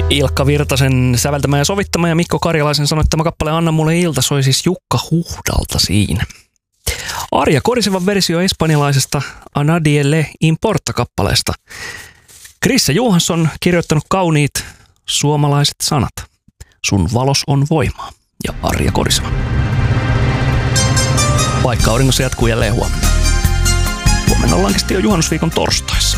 Ilkka Virtasen säveltämä ja sovittama ja Mikko Karjalaisen sanoittama kappale Anna mulle ilta soi siis Jukka Huhdalta siinä. Arja Korisevan versio espanjalaisesta A Nadie Le Importa-kappaleesta. Krisse Johansson kirjoittanut kauniit suomalaiset sanat. Sun valos on voimaa. Ja Arja Koriseva. Vaikka auringossa jatkuu jälleen huomenna. Huomenna ollaankin sitten jo juhannusviikon torstaissa.